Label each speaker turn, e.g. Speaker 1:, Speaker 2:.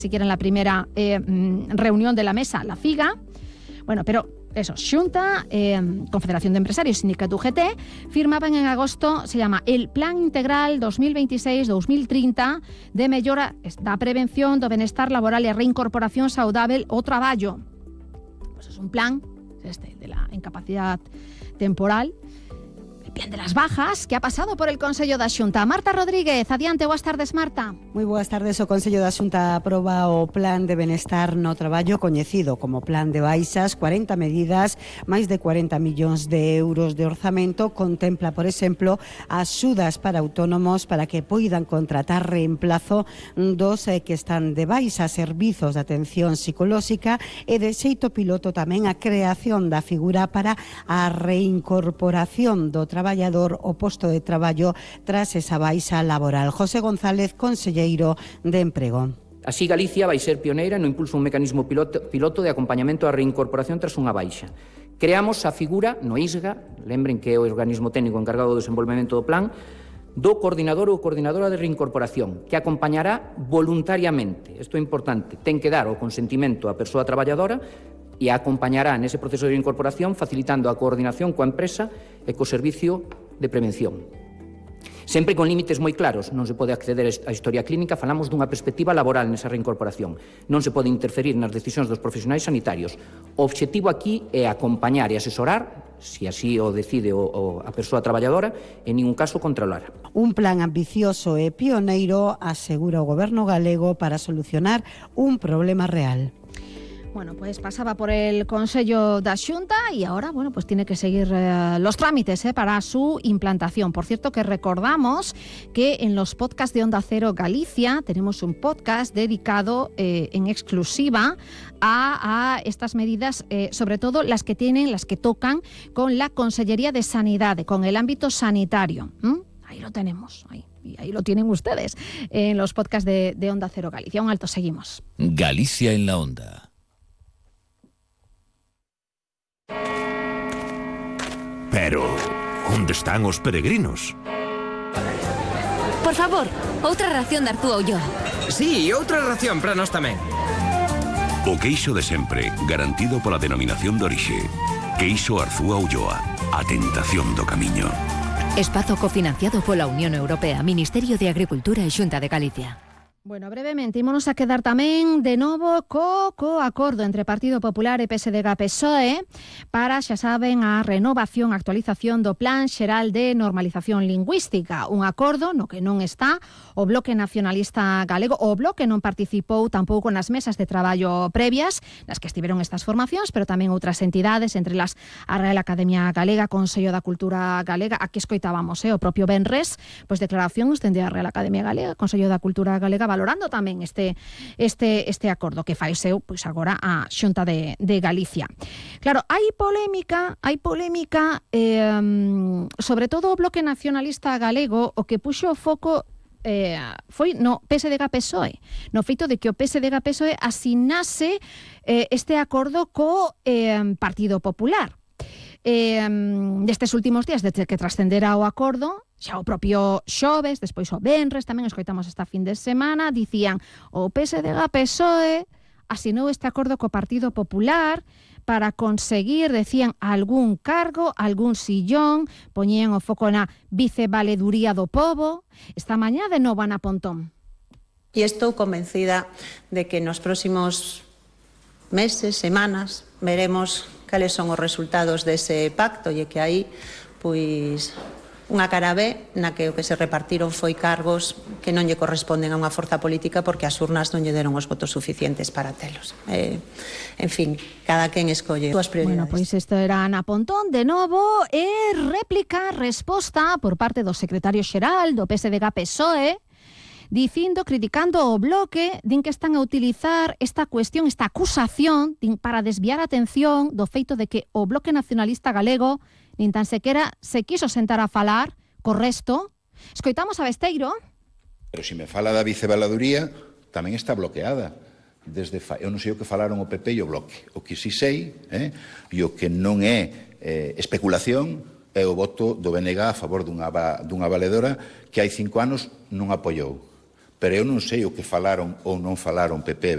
Speaker 1: siquiera en la primera reunión de la mesa, la FIGA. Bueno, pero eso, Xunta, Confederación de Empresarios, Sindicato UGT, firmaban en agosto, se llama el Plan Integral 2026-2030 de mellora da prevención do benestar laboral e a reincorporación saudável ao traballo. Pues es un plan de la incapacidad temporal, el plan de las bajas, que ha pasado por el Consello da Xunta. Marta Rodríguez, adiante, boas tardes, Marta.
Speaker 2: Moi boas tardes. O Consello da Xunta aproba o Plan de Benestar no Traballo, coñecido como Plan de Baixas, 40 medidas, máis de 40 millóns de euros de orzamento. Contempla, por exemplo, axudas para autónomos para que poidan contratar reemplazo dos que están de baixa, servizos de atención psicolóxica e de xeito piloto tamén a creación da figura para a reincorporación do traballador o posto de traballo tras esa baixa laboral. José González, conselleiro de Emprego.
Speaker 3: Así, Galicia vai ser pioneira no impulso un mecanismo piloto de acompañamento á reincorporación tras unha baixa. Creamos a figura no ISGA, lembren que é o organismo técnico encargado do desenvolvemento do plan, do coordinador ou coordinadora de reincorporación, que acompañará voluntariamente. Isto é importante, ten que dar o consentimento á persoa traballadora e a acompañará nese proceso de reincorporación facilitando a coordinación coa empresa e co servicio de prevención. Sempre con límites moi claros, non se pode acceder á historia clínica, falamos dunha perspectiva laboral nesa reincorporación. Non se pode interferir nas decisións dos profesionais sanitarios. O obxectivo aquí é acompañar e asesorar, se así o decide a persoa traballadora, en ningún caso controlar.
Speaker 2: Un plan ambicioso e pioneiro, asegura o Goberno galego, para solucionar un problema real.
Speaker 1: Bueno, pues pasaba por el Consello da Xunta y ahora, bueno, pues tiene que seguir los trámites para su implantación. Por cierto, que recordamos que en los podcasts de Onda Cero Galicia tenemos un podcast dedicado en exclusiva a estas medidas, sobre todo las que tocan con la Consellería de Sanidad, con el ámbito sanitario. Ahí lo tenemos, ahí lo tienen ustedes en los podcasts de Onda Cero Galicia. Un alto, seguimos.
Speaker 4: Galicia en la Onda.
Speaker 5: Pero, onde están os peregrinos?
Speaker 6: Por favor, outra ración de Artúa Ulloa.
Speaker 7: Sí, outra ración para nós tamén.
Speaker 5: O queixo de sempre, garantido pola denominación de orixe. Queixo Arzúa Ulloa, a tentación do camiño.
Speaker 6: Espazo cofinanciado pola Unión Europea, Ministerio de Agricultura e Xunta de Galicia.
Speaker 1: Bueno, brevemente, ímonos a quedar tamén de novo co acordo entre Partido Popular e PSDG-PSOE para, xa saben, a renovación, actualización do Plan Xeral de Normalización Lingüística. Un acordo no que non está o Bloque Nacionalista Galego. O Bloque non participou tampouco nas mesas de traballo previas nas que estiveron estas formacións, pero tamén outras entidades, entre las a Real Academia Galega, Consello da Cultura Galega. Aquí escoitábamos o propio venres, pois declaracións dende a Real Academia Galega, Consello da Cultura Galega, valorando tamén este acordo que fai seu pois agora a Xunta de Galicia. Claro, hai polémica, sobre todo o Bloque Nacionalista Galego, o que puxo o foco foi no PSDG-PSOE, no feito de que o PSDG-PSOE asinase este acordo co Partido Popular. Destes últimos días, desde que trascendera o acordo, xa o propio xoves, despois o venres, tamén escoitamos esta fin de semana, dicían o PSDG-PSOE asinou este acordo co Partido Popular para conseguir, decían, algún cargo, algún sillón, poñían o foco na vicevaleduría do pobo. Esta mañá de novo Ana Pontón.
Speaker 8: E estou convencida de que nos próximos meses, semanas, veremos cales son os resultados dese pacto e que aí, pois, unha cara B na que o que se repartiron foi cargos que non lle corresponden a unha forza política porque as urnas non lle deron os votos suficientes para telos. En fin, cada quen escolle as prioridades.
Speaker 1: Bueno, pois isto era Ana Pontón, de novo, e réplica, resposta por parte do secretario xeral do PSDG-PSOE, dicindo, criticando o Bloque, din que están a utilizar esta cuestión, esta acusación, para desviar a atención do feito de que o Bloque Nacionalista Galego nin tan sequera se quiso sentar a falar co resto. Escoitamos a Besteiro.
Speaker 9: Pero se me fala da vicevaladuría, tamén está bloqueada. Eu non sei o que falaron o PP e o Bloque. O que si sei, e o que non é especulación, é o voto do BNG a favor dunha valedora que hai 5 anos non apoiou. Pero eu non sei o que falaron ou non falaron PP